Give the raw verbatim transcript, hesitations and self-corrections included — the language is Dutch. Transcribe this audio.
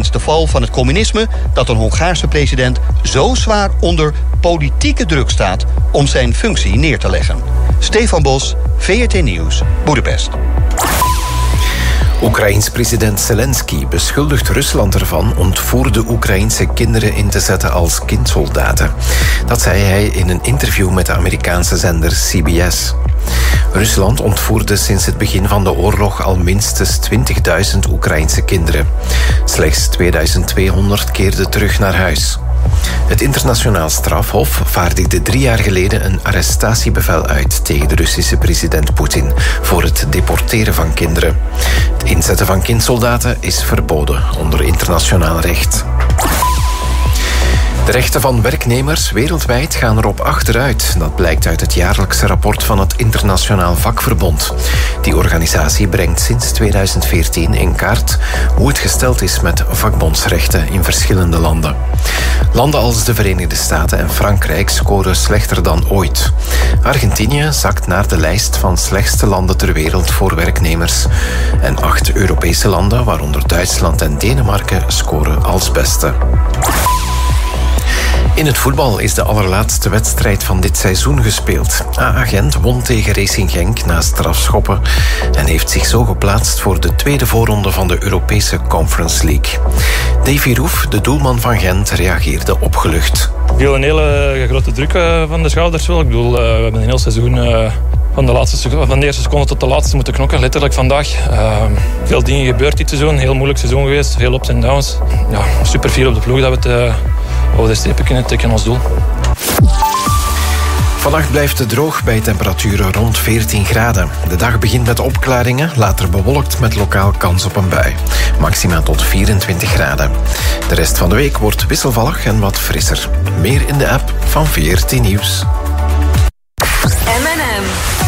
sinds de val van het communisme dat een Hongaarse president zo zwaar onder politieke druk staat om zijn functie neer te leggen. Stefan Bos, V R T Nieuws, Boedapest. Oekraïens president Zelensky beschuldigt Rusland ervan ontvoerde Oekraïense kinderen in te zetten als kindsoldaten. Dat zei hij in een interview met de Amerikaanse zender C B S. Rusland ontvoerde sinds het begin van de oorlog al minstens twintigduizend Oekraïense kinderen. Slechts tweeduizend tweehonderd keerden terug naar huis. Het internationaal strafhof vaardigde drie jaar geleden een arrestatiebevel uit tegen de Russische president Poetin voor het deporteren van kinderen. Het inzetten van kindsoldaten is verboden onder internationaal recht. De rechten van werknemers wereldwijd gaan erop achteruit. Dat blijkt uit het jaarlijkse rapport van het Internationaal Vakverbond. Die organisatie brengt sinds tweeduizend veertien in kaart hoe het gesteld is met vakbondsrechten in verschillende landen. Landen als de Verenigde Staten en Frankrijk scoren slechter dan ooit. Argentinië zakt naar de lijst van slechtste landen ter wereld voor werknemers. En acht Europese landen, waaronder Duitsland en Denemarken, scoren als beste. In het voetbal is de allerlaatste wedstrijd van dit seizoen gespeeld. A A Gent won tegen Racing Genk na strafschoppen en heeft zich zo geplaatst voor de tweede voorronde van de Europese Conference League. Davy Roef, de doelman van Gent, reageerde opgelucht. Ik viel een hele grote druk van de schouders wel. Ik bedoel, we hebben een heel seizoen van de, laatste, van de eerste seconde tot de laatste moeten knokken, letterlijk vandaag. Uh, veel dingen gebeurd dit seizoen, heel moeilijk seizoen geweest, veel ups en downs. Ja, super fier op de ploeg dat we het uh, over de strepen kunnen trekken ons doel. Vannacht blijft het droog bij temperaturen rond veertien graden. De dag begint met opklaringen, later bewolkt met lokaal kans op een bui. Maxima tot vierentwintig graden. De rest van de week wordt wisselvallig en wat frisser. Meer in de app van V R T Nieuws. M en M.